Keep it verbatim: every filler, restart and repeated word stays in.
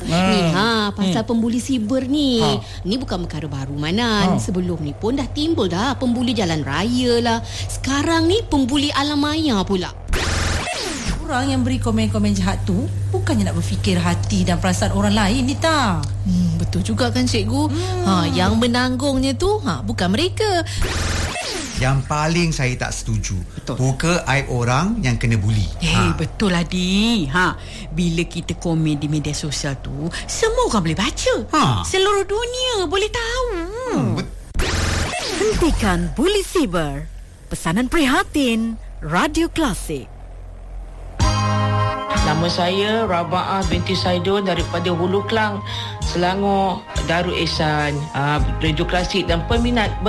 Ah. Ni ha pasal hmm. pembuli siber ni. Ha. Ni bukan perkara baru Manan. Ha. Sebelum ni pun dah timbul dah pembuli jalan raya lah. Sekarang ni pembuli alam maya pula. Orang yang beri komen-komen jahat tu bukannya nak berfikir hati dan perasaan orang lain ni tak. Hmm, betul juga kan cikgu. Hmm. Ha, yang menanggungnya tu ha, bukan mereka. Yang paling saya tak setuju, betul. buka aib orang yang kena buli. Eh, hey, ha. betul lah Di. Ha, bila kita komen di media sosial tu, semua orang boleh baca. Ha. Seluruh dunia boleh tahu. Hmm, bet- Hentikan buli siber. Pesanan prihatin Radio Klasik. Nama saya Raba'ah binti Saidun daripada Hulu Klang, Selangor, Darul Ihsan. Uh, Radio Klasik dan peminat